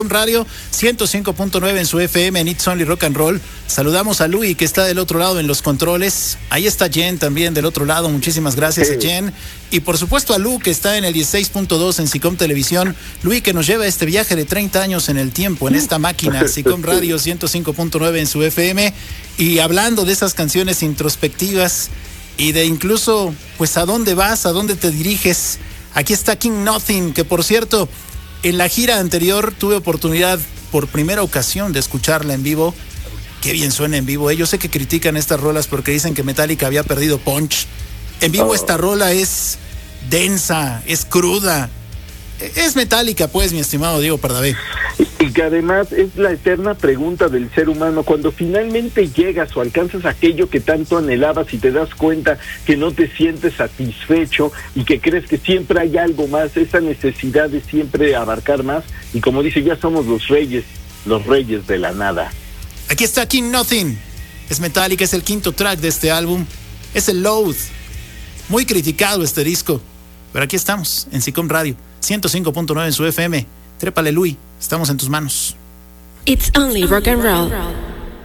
Radio 105.9 en su FM en It's Only Rock and Roll. Saludamos a Luis, que está del otro lado en los controles. Ahí está Jen también del otro lado. Muchísimas gracias a Jen. Y por supuesto a Lu, que está en el 16.2 en SICOM Televisión. Luis, que nos lleva este viaje de 30 años en el tiempo, en esta máquina, SICOM Radio 105.9 en su FM. Y hablando de esas canciones introspectivas y de incluso, pues, ¿a dónde vas? ¿A dónde te diriges? Aquí está King Nothing, que por cierto, en la gira anterior tuve oportunidad por primera ocasión de escucharla en vivo. Qué bien suena en vivo. Yo sé que critican estas rolas porque dicen que Metallica había perdido punch. En vivo esta rola es densa, es cruda. Es Metallica, pues, mi estimado Diego Pardavé. Y que además es la eterna pregunta del ser humano. Cuando finalmente llegas o alcanzas aquello que tanto anhelabas y te das cuenta que no te sientes satisfecho y que crees que siempre hay algo más, esa necesidad de siempre abarcar más, y como dice, ya somos los reyes de la nada. Aquí está King Nothing. Es Metallica, es el quinto track de este álbum. Es el Load. Muy criticado este disco, pero aquí estamos en SICOM Radio 105.9 en su FM. Trépale, Luis, estamos en tus manos. It's Only Rock and Roll.